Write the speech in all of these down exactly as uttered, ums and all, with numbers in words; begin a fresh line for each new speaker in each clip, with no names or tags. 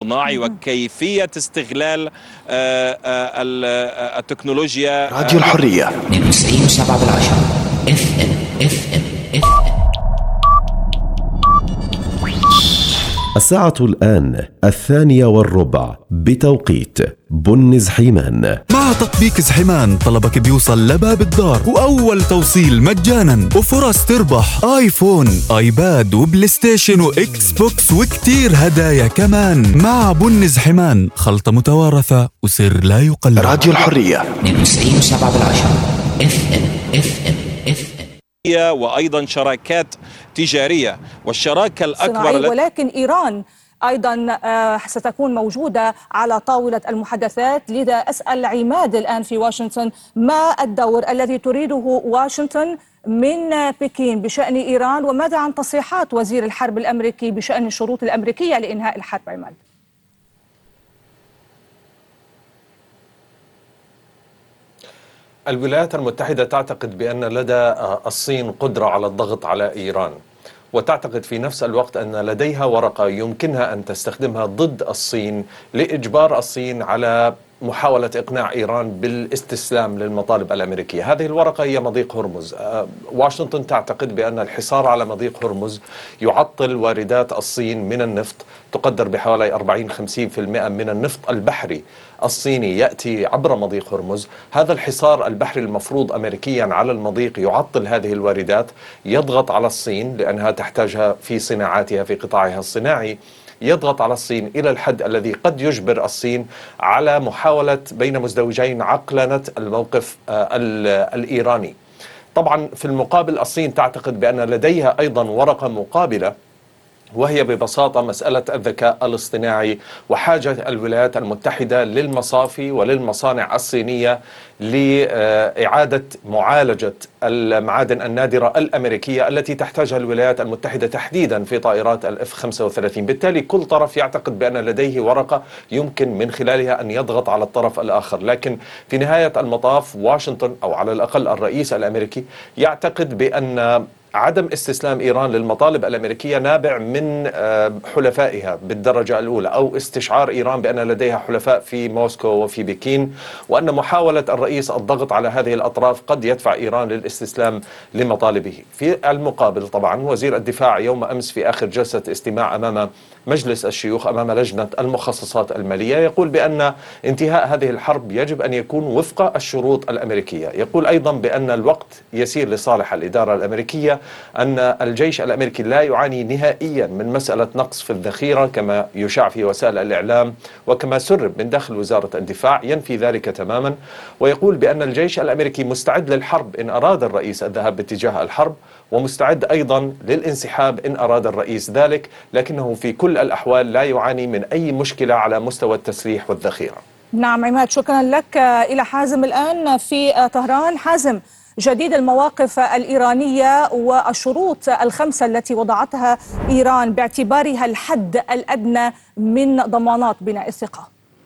الاصطناعي وكيفية استغلال التكنولوجيا.
راديو الحرية
تسعين وسبعة بالعشرة اف ام اف ام اف ام.
الساعة الآن الثانية والربع بتوقيت بن زحيمان.
مع تطبيق زحيمان طلبك بيوصل لباب الدار وأول توصيل مجانا وفرص تربح آيفون آيباد وبلاي ستيشن وإكس بوكس وكتير هدايا كمان. مع بن زحيمان خلطة متوارثة وسر لا يقلد.
راديو الحرية
تسعين وسبعة بالعشرة اف ام اف ام اف ام.
وأيضا شراكات تجارية والشراكة الأكبر.
ولكن إيران أيضا ستكون موجودة على طاولة المحادثات، لذا أسأل عماد الآن في واشنطن، ما الدور الذي تريده واشنطن من بكين بشأن إيران، وماذا عن تصريحات وزير الحرب الأمريكي بشأن الشروط الأمريكية لإنهاء الحرب؟ عماد.
الولايات المتحدة تعتقد بأن لدى الصين قدرة على الضغط على إيران، وتعتقد في نفس الوقت أن لديها ورقة يمكنها أن تستخدمها ضد الصين لإجبار الصين على محاولة إقناع إيران بالاستسلام للمطالب الأمريكية. هذه الورقة هي مضيق هرمز. واشنطن تعتقد بأن الحصار على مضيق هرمز يعطل واردات الصين من النفط، تقدر بحوالي أربعين خمسين بالمئة من النفط البحري الصيني يأتي عبر مضيق هرمز. هذا الحصار البحري المفروض أمريكيا على المضيق يعطل هذه الواردات، يضغط على الصين لأنها تحتاجها في صناعاتها في قطاعها الصناعي، يضغط على الصين إلى الحد الذي قد يجبر الصين على محاولة بين مزدوجين عقلنة الموقف الإيراني. طبعا في المقابل الصين تعتقد بأن لديها أيضا ورقة مقابلة، وهي ببساطة مسألة الذكاء الاصطناعي وحاجة الولايات المتحدة للمصافي وللمصانع الصينية لإعادة معالجة المعادن النادرة الأمريكية التي تحتاجها الولايات المتحدة تحديدا في طائرات الإف خمسة وثلاثين. بالتالي كل طرف يعتقد بأن لديه ورقة يمكن من خلالها أن يضغط على الطرف الآخر، لكن في نهاية المطاف واشنطن أو على الأقل الرئيس الأمريكي يعتقد بأن عدم استسلام إيران للمطالب الأمريكية نابع من حلفائها بالدرجة الأولى، أو استشعار إيران بأن لديها حلفاء في موسكو وفي بكين، وأن محاولة الرئيس الضغط على هذه الأطراف قد يدفع إيران للاستسلام لمطالبه. في المقابل طبعا وزير الدفاع يوم أمس في آخر جلسة استماع أمام مجلس الشيوخ أمام لجنة المخصصات المالية يقول بأن انتهاء هذه الحرب يجب أن يكون وفق الشروط الأمريكية. يقول أيضا بأن الوقت يسير لصالح الإدارة الأمريكية، أن الجيش الأمريكي لا يعاني نهائيا من مسألة نقص في الذخيرة كما يشاع في وسائل الإعلام وكما سرب من داخل وزارة الدفاع، ينفي ذلك تماما. ويقول بأن الجيش الأمريكي مستعد للحرب إن أراد الرئيس الذهاب باتجاه الحرب، ومستعد أيضا للانسحاب إن أراد الرئيس ذلك، لكنه في كل الأحوال لا يعاني من أي مشكلة على مستوى التسليح والذخيرة.
نعم عماد، شكرا لك. إلى حازم الآن في طهران. حازم، جديد المواقف الإيرانية والشروط الخمسة التي وضعتها إيران باعتبارها الحد الأدنى من ضمانات بناء الثقة.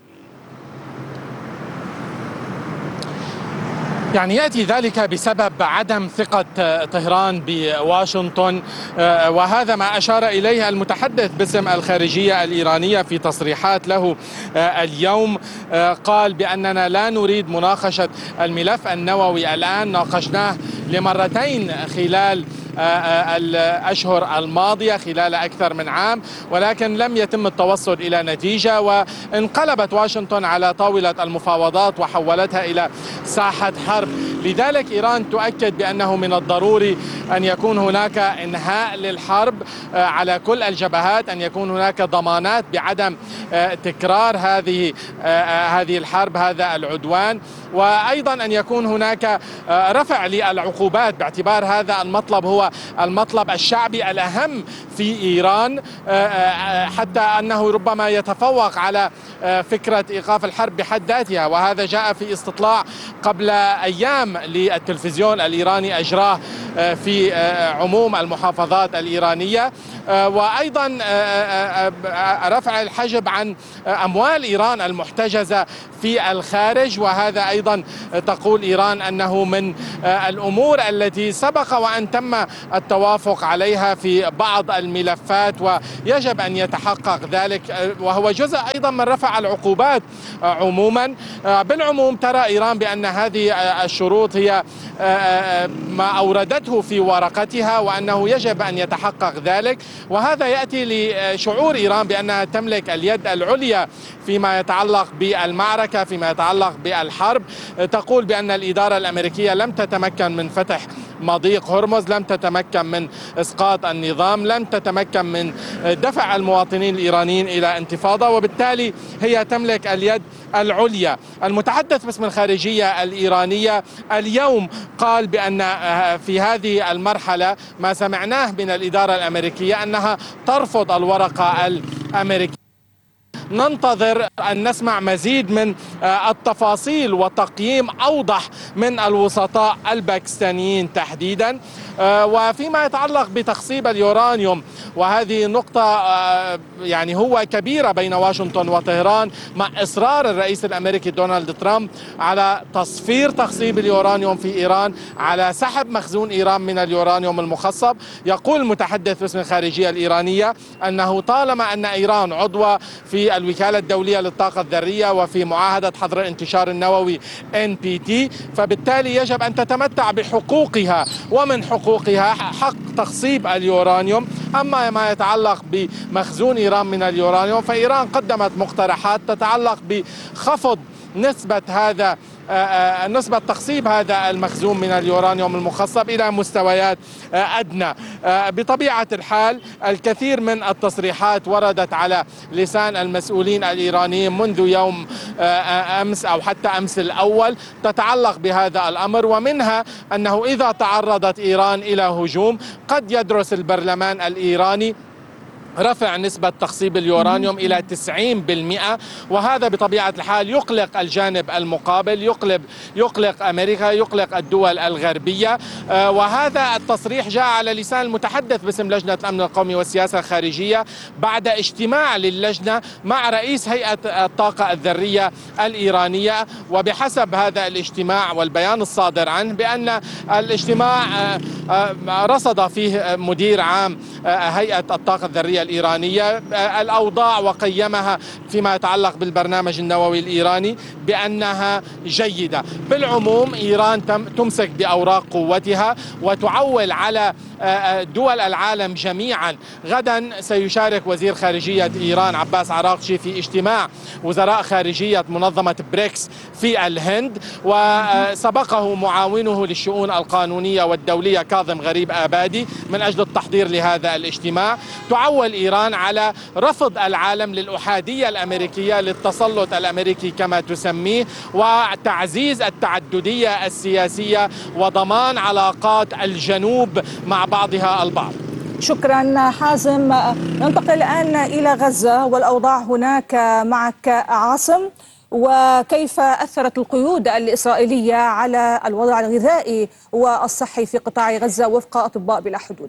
يعني يأتي ذلك بسبب عدم ثقة طهران بواشنطن، وهذا ما أشار إليه المتحدث باسم الخارجية الإيرانية في تصريحات له اليوم. قال بأننا لا نريد مناقشة الملف النووي الآن، ناقشناه لمرتين خلال الأشهر الماضية خلال أكثر من عام، ولكن لم يتم التوصل إلى نتيجة، وانقلبت واشنطن على طاولة المفاوضات وحولتها إلى ساحة حرب. لذلك إيران تؤكد بأنه من الضروري أن يكون هناك إنهاء للحرب على كل الجبهات، أن يكون هناك ضمانات بعدم تكرار هذه هذه الحرب، هذا العدوان، وأيضا أن يكون هناك رفع للعقوبات باعتبار هذا المطلب هو المطلب الشعبي الأهم في إيران، حتى أنه ربما يتفوق على فكرة إيقاف الحرب بحد ذاتها. وهذا جاء في استطلاع قبل أيام عام للتلفزيون الإيراني أجراه في عموم المحافظات الإيرانية، وأيضا رفع الحجب عن أموال إيران المحتجزة في الخارج، وهذا أيضا تقول إيران أنه من الأمور التي سبق وأن تم التوافق عليها في بعض الملفات ويجب أن يتحقق ذلك، وهو جزء أيضا من رفع العقوبات عموما. بالعموم ترى إيران بأن هذه الشروط هي ما أوردته في ورقتها وأنه يجب أن يتحقق ذلك، وهذا يأتي لشعور إيران بأنها تملك اليد العليا فيما يتعلق بالمعركة، فيما يتعلق بالحرب. تقول بأن الإدارة الأمريكية لم تتمكن من فتح مضيق هرمز، لم تتمكن من إسقاط النظام، لم تتمكن من دفع المواطنين الإيرانيين إلى انتفاضة، وبالتالي هي تملك اليد العليا. المتحدث باسم الخارجية الإيرانية اليوم قال بأن في هذه المرحلة ما سمعناه من الإدارة الأمريكية أنها ترفض الورقة الأمريكية. ننتظر أن نسمع مزيد من التفاصيل وتقييم أوضح من الوسطاء الباكستانيين تحديدا. وفيما يتعلق بتخصيب اليورانيوم، وهذه نقطة يعني هو كبيرة بين واشنطن وطهران مع إصرار الرئيس الأمريكي دونالد ترامب على تصفير تخصيب اليورانيوم في إيران، على سحب مخزون إيران من اليورانيوم المخصب. يقول المتحدث باسم الخارجية الإيرانية أنه طالما أن إيران عضوة في الوكالة الدولية للطاقة الذرية وفي معاهدة حظر الانتشار النووي إن بي تي، فبالتالي يجب أن تتمتع بحقوقها، ومن حقوقها حق تخصيب اليورانيوم. أما ما يتعلق بمخزون إيران من اليورانيوم فإيران قدمت مقترحات تتعلق بخفض نسبة هذا نسبة تخصيب هذا المخزون من اليورانيوم المخصب إلى مستويات أدنى. بطبيعة الحال الكثير من التصريحات وردت على لسان المسؤولين الإيرانيين منذ يوم أمس أو حتى أمس الأول تتعلق بهذا الأمر، ومنها أنه إذا تعرضت إيران إلى هجوم قد يدرس البرلمان الإيراني رفع نسبة تخصيب اليورانيوم إلى تسعين بالمئة، وهذا بطبيعة الحال يقلق الجانب المقابل، يقلق يقلق أمريكا، يقلق الدول الغربية. وهذا التصريح جاء على لسان المتحدث باسم لجنة الأمن القومي والسياسة الخارجية بعد اجتماع للجنة مع رئيس هيئة الطاقة الذرية الإيرانية. وبحسب هذا الاجتماع والبيان الصادر عنه بأن الاجتماع رصد فيه مدير عام هيئة الطاقة الذرية الإيرانية الأوضاع وقيمها فيما يتعلق بالبرنامج النووي الإيراني بأنها جيدة. بالعموم إيران تمسك بأوراق قوتها وتعول على دول العالم جميعا. غدا سيشارك وزير خارجية إيران عباس عراقشي في اجتماع وزراء خارجية منظمة بريكس في الهند، وسبقه معاونه للشؤون القانونية والدولية كاظم غريب آبادي من أجل التحضير لهذا الاجتماع. تعول إيران على رفض العالم للأحادية الأمريكية، للتسلط الأمريكي كما تسميه، وتعزيز التعددية السياسية وضمان علاقات الجنوب مع بعضها البعض.
شكرا حازم. ننتقل الآن إلى غزة والأوضاع هناك معك عاصم، وكيف أثرت القيود الإسرائيلية على الوضع الغذائي والصحي في قطاع غزة وفق أطباء بلا حدود؟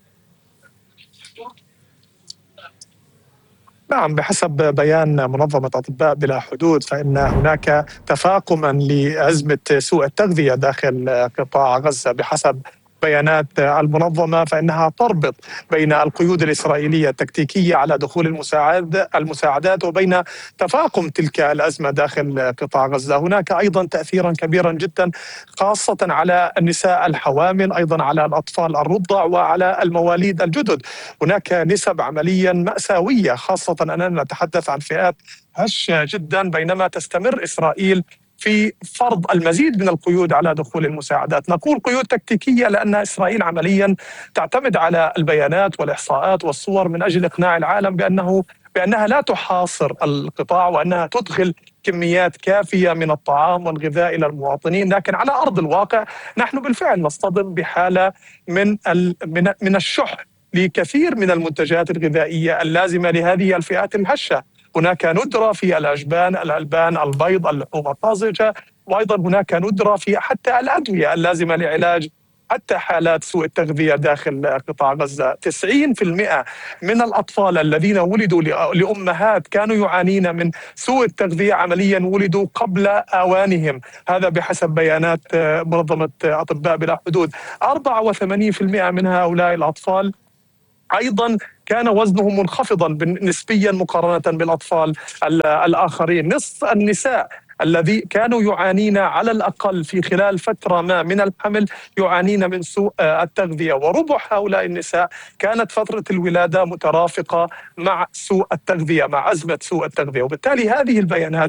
نعم، بحسب بيان منظمة أطباء بلا حدود فإن هناك تفاقما لأزمة سوء التغذية داخل قطاع غزة. بحسب بيانات المنظمة فإنها تربط بين القيود الإسرائيلية التكتيكية على دخول المساعد المساعدات وبين تفاقم تلك الأزمة داخل قطاع غزة. هناك أيضا تأثيرا كبيرا جدا خاصة على النساء الحوامل، أيضا على الأطفال الرضع وعلى المواليد الجدد. هناك نسب عمليا مأساوية، خاصة أننا نتحدث عن فئات هشة جدا، بينما تستمر إسرائيل في فرض المزيد من القيود على دخول المساعدات. نقول قيود تكتيكية لأن إسرائيل عمليا تعتمد على البيانات والإحصاءات والصور من أجل إقناع العالم بأنه بأنها لا تحاصر القطاع وأنها تدخل كميات كافية من الطعام والغذاء إلى المواطنين. لكن على أرض الواقع نحن بالفعل نصطدم بحالة من من من الشح لكثير من المنتجات الغذائية اللازمة لهذه الفئات الهشة. هناك ندرة في الأجبان، الألبان، البيض، اللحوم الطازجة، وأيضا هناك ندرة في حتى الأدوية اللازمة لعلاج حتى حالات سوء التغذية داخل قطاع غزة. تسعين بالمئة من الأطفال الذين ولدوا لأمهات كانوا يعانين من سوء التغذية عمليا ولدوا قبل آوانهم، هذا بحسب بيانات منظمة أطباء بلا حدود. أربعة وثمانين بالمئة من هؤلاء الأطفال أيضا كان وزنهم منخفضا نسبيا مقارنة بالأطفال الآخرين. نصف النساء الذي كانوا يعانين على الأقل في خلال فترة ما من الحمل يعانين من سوء التغذية، وربع هؤلاء النساء كانت فترة الولادة مترافقة مع سوء التغذية، مع أزمة سوء التغذية. وبالتالي هذه البيانات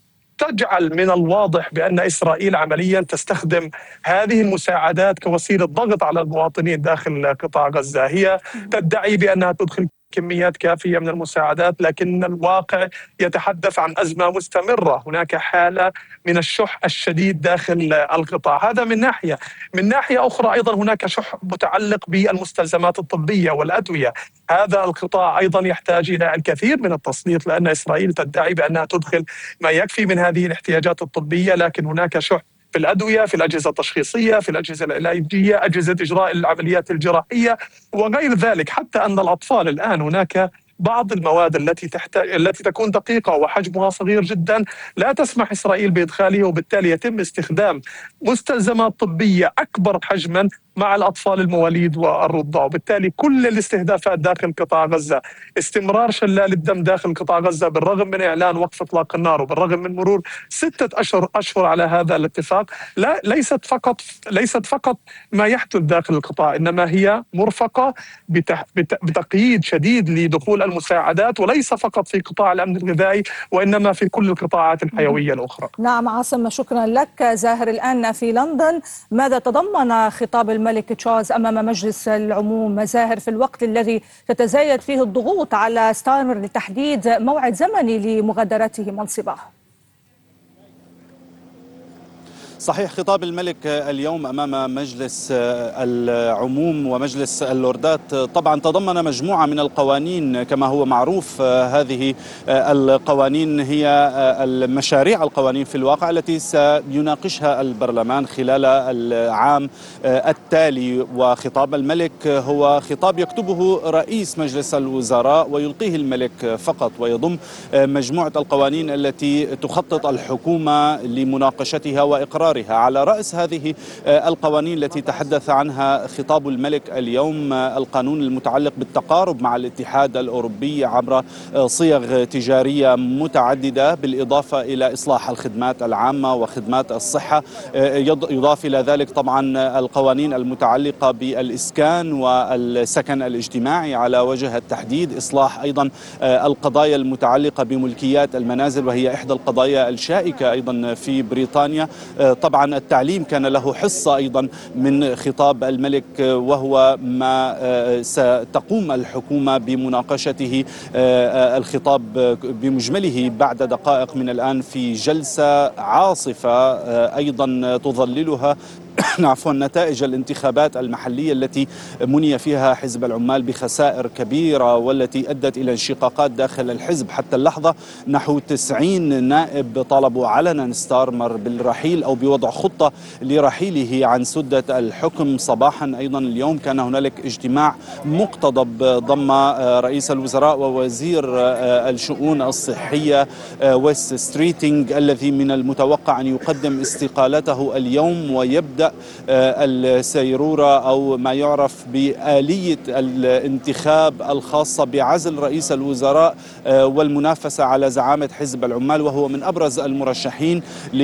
تجعل من الواضح بأن إسرائيل عمليا تستخدم هذه المساعدات كوسيلة ضغط على المواطنين داخل قطاع غزة. هي تدعي بأنها تدخل كميات كافية من المساعدات، لكن الواقع يتحدث عن أزمة مستمرة. هناك حالة من الشح الشديد داخل القطاع، هذا من ناحية. من ناحية أخرى أيضا هناك شح متعلق بالمستلزمات الطبية والأدوية. هذا القطاع أيضا يحتاج إلى الكثير من التسليط، لأن إسرائيل تدعي بأنها تدخل ما يكفي من هذه الاحتياجات الطبية، لكن هناك شح في الأدوية، في الأجهزة التشخيصية، في الأجهزة العلاجية، أجهزة إجراء العمليات الجراحية وغير ذلك. حتى أن الأطفال الآن هناك بعض المواد التي تحتاج التي تكون دقيقة وحجمها صغير جدا لا تسمح إسرائيل بإدخاله، وبالتالي يتم استخدام مستلزمات طبية أكبر حجما مع الأطفال المواليد والرضع. وبالتالي كل الاستهدافات داخل قطاع غزة، استمرار شلال الدم داخل قطاع غزة بالرغم من إعلان وقف إطلاق النار وبالرغم من مرور ستة أشهر أشهر على هذا الاتفاق، لا ليست فقط ليست فقط ما يحدث داخل القطاع، إنما هي مرفقة بتقييد شديد لدخول المساعدات، وليس فقط في قطاع الأمن الغذائي وإنما في كل القطاعات الحيوية الأخرى.
نعم عاصم، شكرا لك. زاهر الآن في لندن، ماذا تضمن خطاب الملك تشارلز أمام مجلس العموم زاهر في الوقت الذي تتزايد فيه الضغوط على ستارمر لتحديد موعد زمني لمغادرته منصبه؟
صحيح، خطاب الملك اليوم أمام مجلس العموم ومجلس اللوردات طبعا تضمن مجموعة من القوانين. كما هو معروف هذه القوانين هي المشاريع القوانين في الواقع التي سيناقشها البرلمان خلال العام التالي. وخطاب الملك هو خطاب يكتبه رئيس مجلس الوزراء ويلقيه الملك فقط، ويضم مجموعة القوانين التي تخطط الحكومة لمناقشتها وإقرارها. على رأس هذه القوانين التي تحدث عنها خطاب الملك اليوم القانون المتعلق بالتقارب مع الاتحاد الأوروبي عبر صيغ تجارية متعددة، بالإضافة إلى إصلاح الخدمات العامة وخدمات الصحة. يضاف إلى ذلك طبعا القوانين المتعلقة بالإسكان والسكن الاجتماعي على وجه التحديد، إصلاح أيضا القضايا المتعلقة بملكيات المنازل وهي إحدى القضايا الشائكة أيضا في بريطانيا. طبعا التعليم كان له حصة أيضا من خطاب الملك، وهو ما ستقوم الحكومة بمناقشته الخطاب بمجمله بعد دقائق من الآن في جلسة عاصفة أيضا تظللها عفوا نتائج الانتخابات المحلية التي مني فيها حزب العمال بخسائر كبيرة والتي أدت إلى انشقاقات داخل الحزب. حتى اللحظة نحو تسعين نائب طالبوا علنا ستارمر بالرحيل أو بوضع خطة لرحيله عن سدة الحكم. صباحا أيضا اليوم كان هنالك اجتماع مقتضب ضم رئيس الوزراء ووزير الشؤون الصحية ويست ستريتينج الذي من المتوقع أن يقدم استقالته اليوم ويبدأ السيرورة أو ما يعرف بآلية الانتخاب الخاصة بعزل رئيس الوزراء والمنافسة على زعامة حزب العمال، وهو من أبرز المرشحين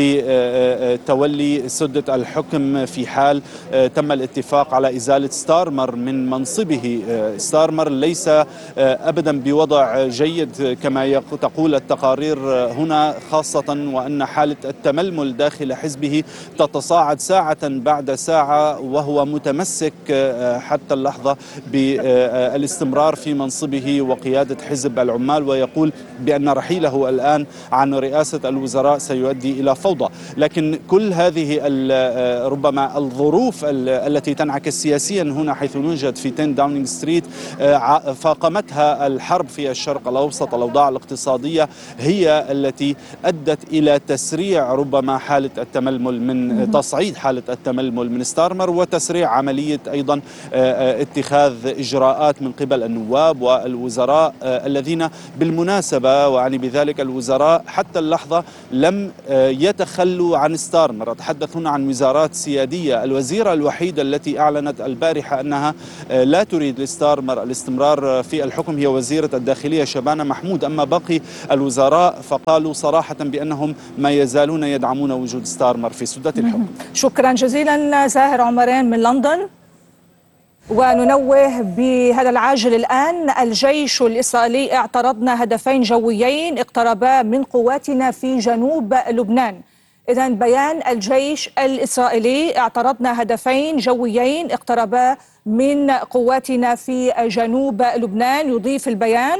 لتولي سدة الحكم في حال تم الاتفاق على إزالة ستارمر من منصبه. ستارمر ليس أبدا بوضع جيد كما تقول التقارير هنا، خاصة وأن حالة التململ داخل حزبه تتصاعد ساعة بعد ساعة وهو متمسك حتى اللحظة بالاستمرار في منصبه وقيادة حزب العمال، ويقول بأن رحيله الآن عن رئاسة الوزراء سيؤدي إلى فوضى. لكن كل هذه ربما الظروف التي تنعكس سياسيا هنا حيث نوجد في عشرة داونينغ ستريت فاقمتها الحرب في الشرق الأوسط. الأوضاع الاقتصادية هي التي أدت إلى تسريع ربما حالة التململ من تصعيد حالة التململ من ستارمر، وتسريع عملية أيضا اتخاذ إجراءات من قبل النواب والوزراء الذين بالمناسبة، وعني بذلك الوزراء حتى اللحظة لم يتخلوا عن ستارمر. أتحدث هنا عن وزارات سيادية. الوزيرة الوحيدة التي أعلنت البارحة أنها لا تريد لستارمر الاستمرار في الحكم هي وزيرة الداخلية شبانة محمود. أما باقي الوزراء فقالوا صراحة بأنهم ما يزالون يدعمون وجود ستارمر في سدة الحكم.
شكرا جزيلا زاهر عمرين من لندن. وننوه بهذا العاجل الآن: الجيش الإسرائيلي اعترضنا هدفين جويين اقتربا من قواتنا في جنوب لبنان. إذن بيان الجيش الإسرائيلي: اعترضنا هدفين جويين اقتربا من قواتنا في جنوب لبنان. يضيف البيان: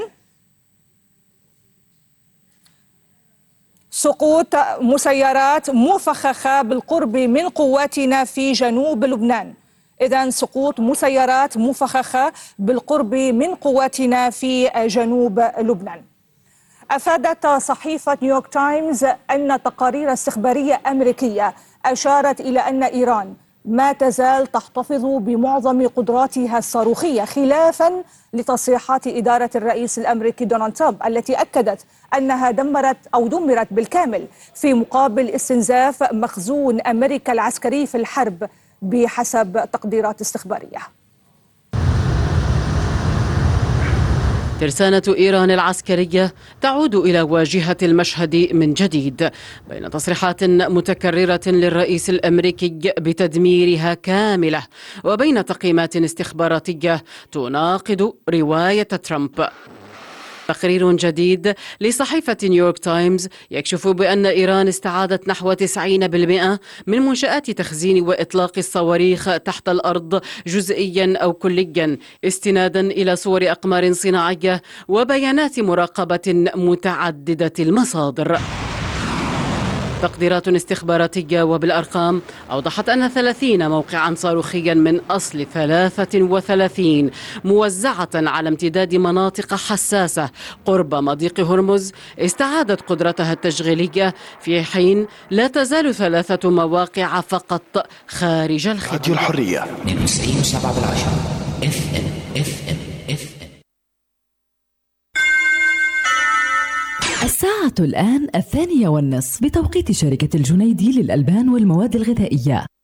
سقوط مسيرات مفخخة بالقرب من قواتنا في جنوب لبنان. إذن سقوط مسيرات مفخخة بالقرب من قواتنا في جنوب لبنان. أفادت صحيفة نيويورك تايمز أن تقارير استخبارية أمريكية أشارت إلى أن إيران ما تزال تحتفظ بمعظم قدراتها الصاروخية، خلافا لتصريحات إدارة الرئيس الأمريكي دونالد ترامب التي أكدت أنها دمرت أو دمرت بالكامل في مقابل استنزاف مخزون أمريكا العسكري في الحرب بحسب تقديرات استخبارية.
ترسانة إيران العسكرية تعود إلى واجهة المشهد من جديد بين تصريحات متكررة للرئيس الأمريكي بتدميرها كاملة وبين تقييمات استخباراتية تناقض رواية ترامب. تقرير جديد لصحيفة نيويورك تايمز يكشف بأن إيران استعادت نحو تسعين بالمئة من منشآت تخزين وإطلاق الصواريخ تحت الأرض جزئيا أو كليا، استنادا إلى صور أقمار صناعية وبيانات مراقبة متعددة المصادر. تقديرات استخباراتية وبالأرقام أوضحت أن ثلاثين موقعا صاروخيا من أصل ثلاثة وثلاثين موزعة على امتداد مناطق حساسة قرب مضيق هرمز استعادت قدرتها التشغيلية، في حين لا تزال ثلاثة مواقع فقط خارج الخدمة.
راديو الحرية من تسعين وسبعة بالعشرة اف ام اف ام اف ام.
الساعة الآن الثانية والنصف بتوقيت شركة الجنيدي للألبان والمواد الغذائية.